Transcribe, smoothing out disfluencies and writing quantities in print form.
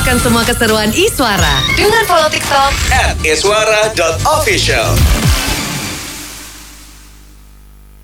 Saksikan semua keseruan Iswara dengan follow TikTok @iswara.official.